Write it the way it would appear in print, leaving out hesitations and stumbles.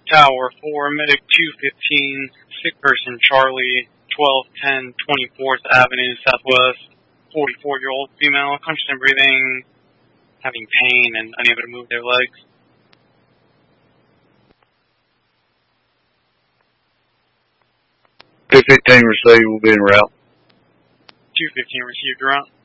Tower 4, Medic 215, sick person Charlie, 1210 24th Avenue Southwest, 44-year-old female, conscious and breathing, having pain and unable to move their legs. 215 received, will be en route. 215 received, route.